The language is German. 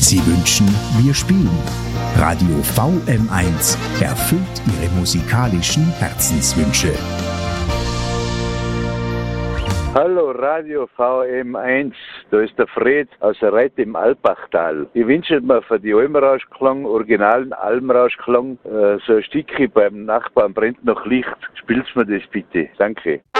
Sie wünschen, wir spielen. Radio VM1 erfüllt Ihre musikalischen Herzenswünsche. Hallo Radio VM1, da ist der Fred aus der Reit im Alpachtal. Ich wünsche mir für die Almrauschklang, originalen Almrauschklang, so ein Stückchen beim Nachbarn brennt noch Licht. Spielst mir das bitte. Danke.